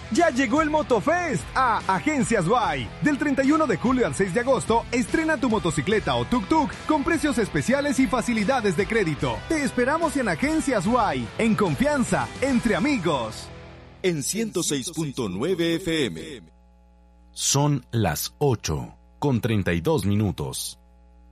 Ya llegó el Motofest a Agencias Y. Del 31 de julio al 6 de agosto, estrena tu motocicleta o tuk-tuk con precios especiales y facilidades de crédito. Te esperamos en Agencias Y, en confianza, entre amigos. En 106.9 FM. Son las 8:32.